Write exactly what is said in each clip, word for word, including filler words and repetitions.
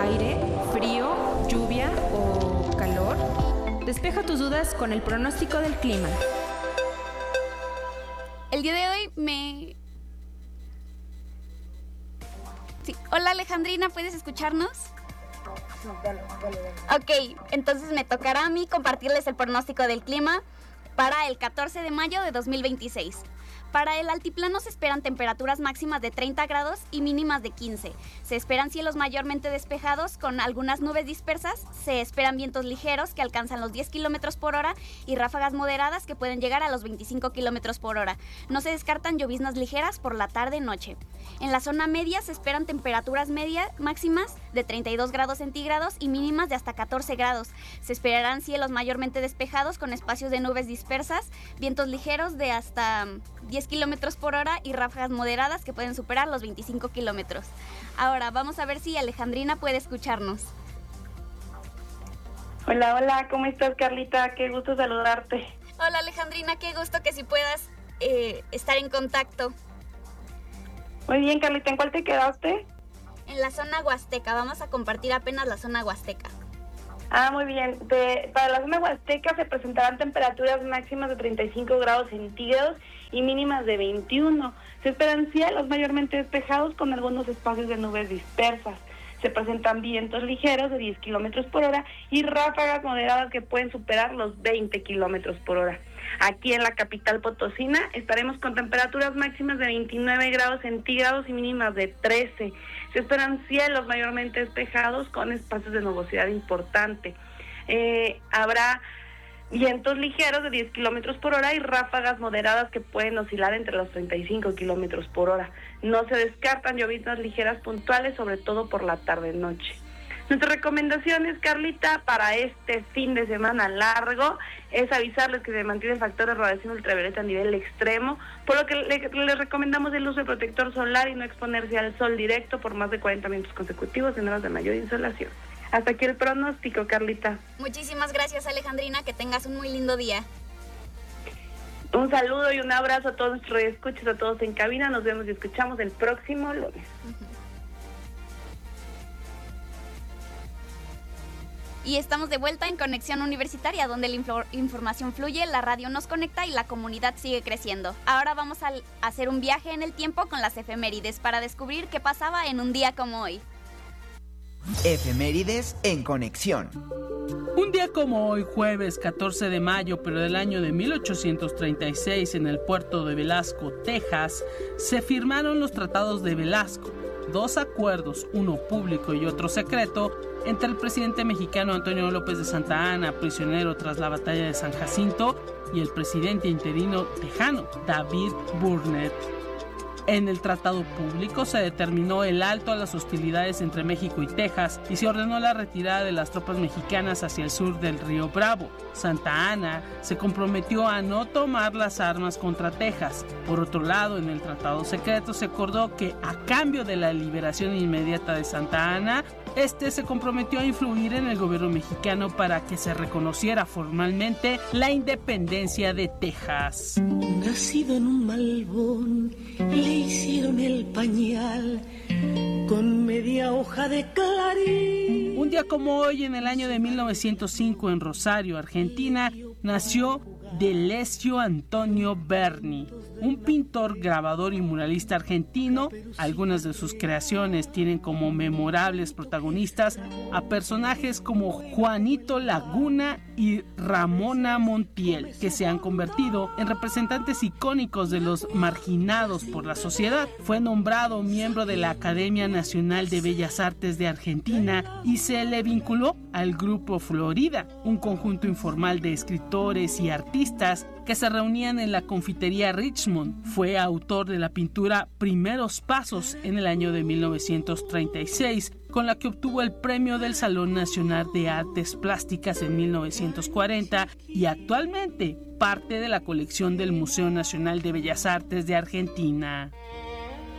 aire, frío, lluvia o calor? Despeja tus dudas con el pronóstico del clima. El día de hoy me... Sí. Hola Alejandrina, ¿puedes escucharnos? Dale, dale, dale. Ok, entonces me tocará a mí compartirles el pronóstico del clima para el catorce de mayo de dos mil veintiséis. Para el altiplano se esperan temperaturas máximas de treinta grados y mínimas de quince. Se esperan cielos mayormente despejados con algunas nubes dispersas. Se esperan vientos ligeros que alcanzan los diez kilómetros por hora y ráfagas moderadas que pueden llegar a los veinticinco kilómetros por hora. No se descartan lloviznas ligeras por la tarde-noche. En la zona media se esperan temperaturas medias máximas de treinta y dos grados centígrados y mínimas de hasta catorce grados. Se esperarán cielos mayormente despejados con espacios de nubes dispersas, vientos ligeros de hasta diez kilómetros por hora y ráfagas moderadas que pueden superar los veinticinco kilómetros. Ahora vamos a ver si Alejandrina puede escucharnos. Hola, hola, ¿cómo estás, Carlita? Qué gusto saludarte. Hola Alejandrina, qué gusto que sí puedas eh, estar en contacto. Muy bien, Carlita, ¿en cuál te quedaste? En la zona huasteca, vamos a compartir apenas la zona huasteca. Ah, muy bien. De, para la zona huasteca se presentarán temperaturas máximas de treinta y cinco grados centígrados y mínimas de veintiuno. Se esperan cielos mayormente despejados con algunos espacios de nubes dispersas. Se presentan vientos ligeros de diez kilómetros por hora y ráfagas moderadas que pueden superar los veinte kilómetros por hora. Aquí en la capital potosina estaremos con temperaturas máximas de veintinueve grados centígrados y mínimas de trece. Se esperan cielos mayormente despejados con espacios de nubosidad importante. Eh, habrá vientos ligeros de diez kilómetros por hora y ráfagas moderadas que pueden oscilar entre los treinta y cinco kilómetros por hora. No se descartan lloviznas ligeras puntuales, sobre todo por la tarde-noche. Nuestras recomendaciones, Carlita, para este fin de semana largo es avisarles que se mantiene el factor de radiación ultravioleta a nivel extremo, por lo que le, les recomendamos el uso de protector solar y no exponerse al sol directo por más de cuarenta minutos consecutivos en horas de mayor insolación. Hasta aquí el pronóstico, Carlita. Muchísimas gracias, Alejandrina, que tengas un muy lindo día. Un saludo y un abrazo a todos nuestros escuchas, a todos en cabina. Nos vemos y escuchamos el próximo lunes. Uh-huh. Y estamos de vuelta en Conexión Universitaria, donde la infor- información fluye, la radio nos conecta y la comunidad sigue creciendo. Ahora vamos a hacer un viaje en el tiempo con las efemérides para descubrir qué pasaba en un día como hoy. Efemérides en Conexión. Un día como hoy, jueves catorce de mayo, pero del año de mil ochocientos treinta y seis, en el puerto de Velasco, Texas, se firmaron los tratados de Velasco, dos acuerdos, uno público y otro secreto, entre el presidente mexicano Antonio López de Santa Anna, prisionero tras la batalla de San Jacinto, y el presidente interino tejano, David Burnett. En el tratado público se determinó el alto a las hostilidades entre México y Texas y se ordenó la retirada de las tropas mexicanas hacia el sur del río Bravo. Santa Anna se comprometió a no tomar las armas contra Texas. Por otro lado, en el tratado secreto se acordó que, a cambio de la liberación inmediata de Santa Anna, este se comprometió a influir en el gobierno mexicano para que se reconociera formalmente la independencia de Texas. Nacido en un malbón, le hicieron el pañal con media hoja de clarín. Un día como hoy, en el año de mil novecientos cinco, en Rosario, Argentina, nació Delesio Antonio Berni, un pintor, grabador y muralista argentino. Algunas de sus creaciones tienen como memorables protagonistas a personajes como Juanito Laguna y Ramona Montiel, que se han convertido en representantes icónicos de los marginados por la sociedad. Fue nombrado miembro de la Academia Nacional de Bellas Artes de Argentina y se le vinculó al Grupo Florida, un conjunto informal de escritores y artistas que se reunían en la confitería Richmond. Fue autor de la pintura Primeros Pasos en el año de mil novecientos treinta y seis, con la que obtuvo el premio del Salón Nacional de Artes Plásticas en mil novecientos cuarenta y actualmente parte de la colección del Museo Nacional de Bellas Artes de Argentina.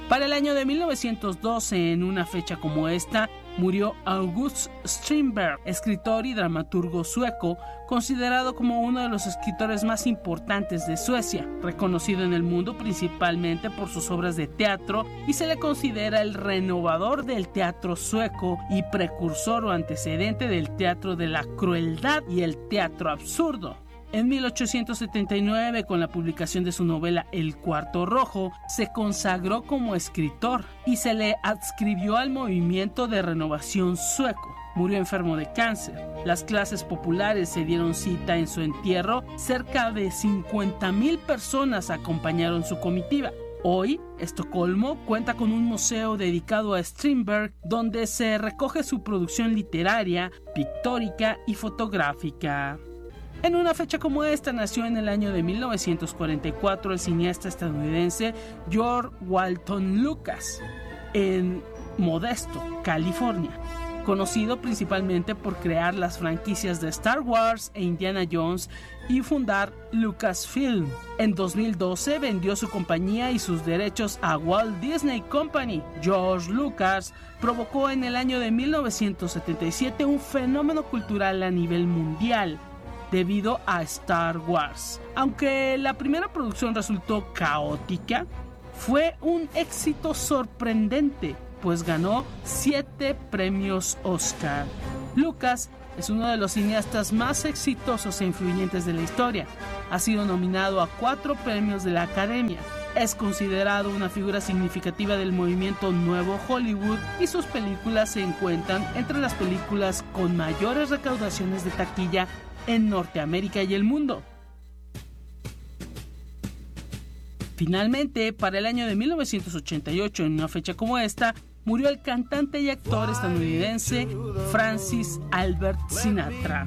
Para el año de mil novecientos doce, en una fecha como esta, murió August Strindberg, escritor y dramaturgo sueco, considerado como uno de los escritores más importantes de Suecia, reconocido en el mundo principalmente por sus obras de teatro, y se le considera el renovador del teatro sueco y precursor o antecedente del teatro de la crueldad y el teatro absurdo. En mil ochocientos setenta y nueve, con la publicación de su novela El Cuarto Rojo, se consagró como escritor y se le adscribió al movimiento de renovación sueco. Murió enfermo de cáncer. Las clases populares se dieron cita en su entierro. Cerca de cincuenta mil personas acompañaron su comitiva. Hoy, Estocolmo cuenta con un museo dedicado a Strindberg, donde se recoge su producción literaria, pictórica y fotográfica. En una fecha como esta nació en el año de mil novecientos cuarenta y cuatro el cineasta estadounidense George Walton Lucas, en Modesto, California, conocido principalmente por crear las franquicias de Star Wars e Indiana Jones y fundar Lucasfilm. En dos mil doce vendió su compañía y sus derechos a Walt Disney Company. George Lucas provocó en el año de mil novecientos setenta y siete un fenómeno cultural a nivel mundial, debido a Star Wars. Aunque la primera producción resultó caótica, fue un éxito sorprendente, pues ganó siete premios Oscar. Lucas es uno de los cineastas más exitosos e influyentes de la historia. Ha sido nominado a cuatro premios de la Academia. Es considerado una figura significativa del movimiento Nuevo Hollywood y sus películas se encuentran entre las películas con mayores recaudaciones de taquilla en Norteamérica y el mundo. Finalmente, para el año de mil novecientos ochenta y ocho, en una fecha como esta, murió el cantante y actor estadounidense Francis Albert Sinatra,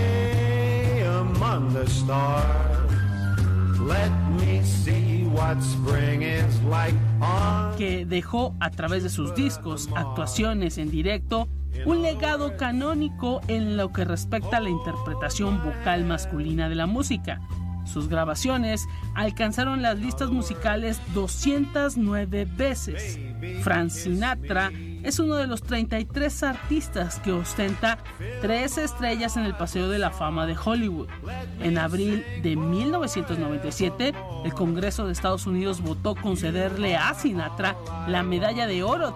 que dejó a través de sus discos, actuaciones en directo, un legado canónico en lo que respecta a la interpretación vocal masculina de la música. Sus grabaciones alcanzaron las listas musicales doscientas nueve veces. Frank Sinatra es uno de los treinta y tres artistas que ostenta tres estrellas en el Paseo de la Fama de Hollywood. En abril de mil novecientos noventa y siete, el Congreso de Estados Unidos votó concederle a Sinatra la medalla de oro.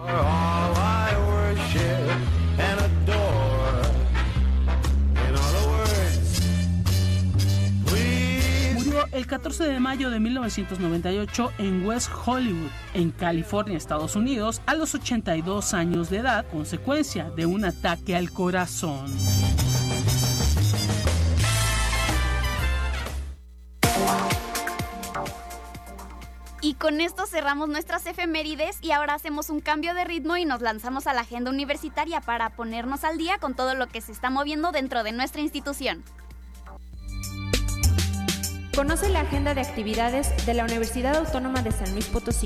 Murió el catorce de mayo de mil novecientos noventa y ocho en West Hollywood, en California, Estados Unidos, a los ochenta y dos años de edad, consecuencia de un ataque al corazón. Y con esto cerramos nuestras efemérides y ahora hacemos un cambio de ritmo y nos lanzamos a la agenda universitaria para ponernos al día con todo lo que se está moviendo dentro de nuestra institución. Conoce la agenda de actividades de la Universidad Autónoma de San Luis Potosí.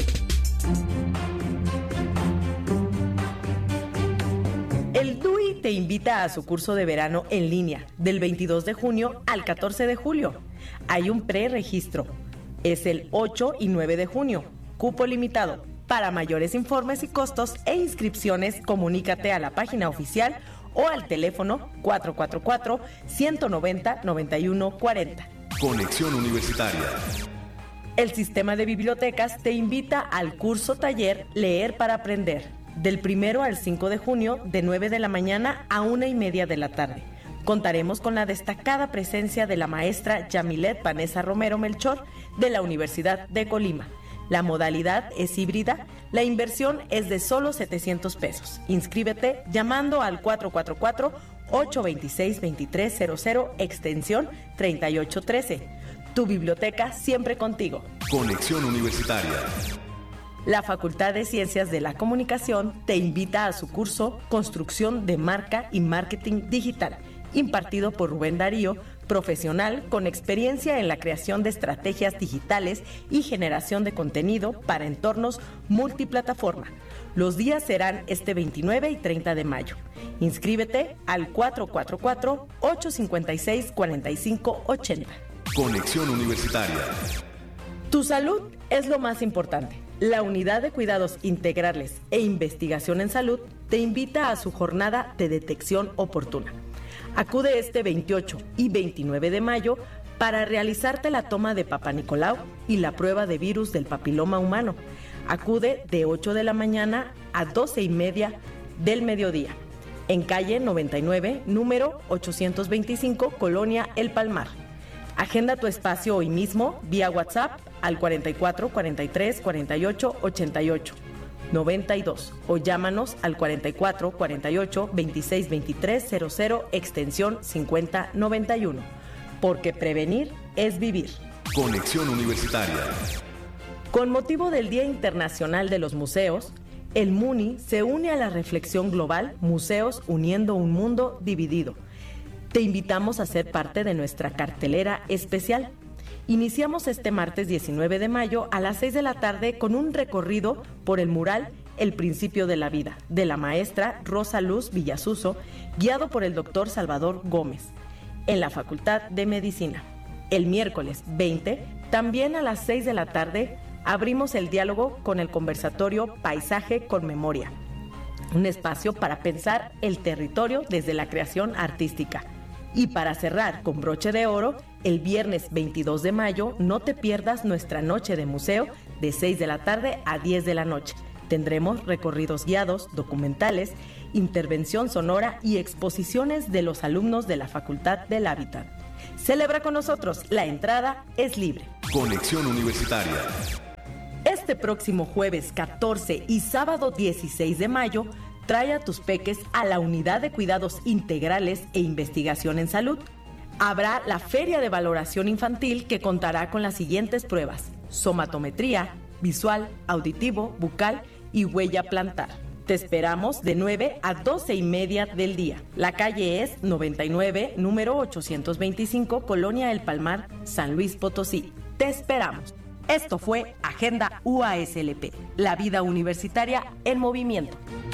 El D U I te invita a su curso de verano en línea, del veintidós de junio al catorce de julio. Hay un preregistro. Es el ocho y nueve de junio. Cupo limitado. Para mayores informes y costos e inscripciones, comunícate a la página oficial o al teléfono cuatro cuatro cuatro, uno nueve cero, nueve uno cuatro cero. Conexión Universitaria. El Sistema de Bibliotecas te invita al curso taller Leer para Aprender, del primero al cinco de junio, de nueve de la mañana a una y media de la tarde. Contaremos con la destacada presencia de la maestra Yamilet Vanessa Romero Melchor de la Universidad de Colima. La modalidad es híbrida, la inversión es de solo setecientos pesos. Inscríbete llamando al cuatro cuatro cuatro, ocho dos seis, dos tres cero cero, extensión treinta y ocho trece. Tu biblioteca siempre contigo. Conexión Universitaria. La Facultad de Ciencias de la Comunicación te invita a su curso Construcción de Marca y Marketing Digital, impartido por Rubén Darío, profesional con experiencia en la creación de estrategias digitales y generación de contenido para entornos multiplataforma. Los días serán este veintinueve y treinta de mayo. Inscríbete al cuatro cuatro cuatro, ocho cinco seis, cuatro cinco ocho cero. Conexión Universitaria. Tu salud es lo más importante. La Unidad de Cuidados Integrales e Investigación en Salud te invita a su jornada de detección oportuna. Acude este veintiocho y veintinueve de mayo para realizarte la toma de Papá Nicolau y la prueba de virus del papiloma humano. Acude de ocho de la mañana a doce y media del mediodía. En calle noventa y nueve, número ochocientos veinticinco, Colonia El Palmar. Agenda tu espacio hoy mismo vía WhatsApp al cuarenta y cuatro, cuarenta y tres, cuarenta y ocho, ochenta y ocho, noventa y dos o llámanos al cuarenta y cuatro, cuarenta y ocho, veintiséis, veintitrés, cero cero, extensión cincuenta noventa y uno. Porque prevenir es vivir. Conexión Universitaria. Con motivo del Día Internacional de los Museos, el MUNI se une a la reflexión global Museos uniendo un mundo dividido. Te invitamos a ser parte de nuestra cartelera especial. Iniciamos este martes diecinueve de mayo a las seis de la tarde con un recorrido por el mural El Principio de la Vida, de la maestra Rosa Luz Villasuso, guiado por el doctor Salvador Gómez, en la Facultad de Medicina. El miércoles veinte, también a las seis de la tarde, abrimos el diálogo con el conversatorio Paisaje con Memoria, un espacio para pensar el territorio desde la creación artística. Y para cerrar con broche de oro, el viernes veintidós de mayo no te pierdas nuestra noche de museo de seis de la tarde a diez de la noche. Tendremos recorridos guiados, documentales, intervención sonora y exposiciones de los alumnos de la Facultad del Hábitat. Celebra con nosotros, la entrada es libre. Conexión Universitaria. Este próximo jueves catorce y sábado dieciséis de mayo, trae a tus peques a la Unidad de Cuidados Integrales e Investigación en Salud. Habrá la Feria de Valoración Infantil que contará con las siguientes pruebas: somatometría, visual, auditivo, bucal y huella plantar. Te esperamos de nueve a doce y media del día. La calle es noventa y nueve, número ochocientos veinticinco, Colonia El Palmar, San Luis Potosí. Te esperamos. Esto fue Agenda U A S L P, la vida universitaria en movimiento.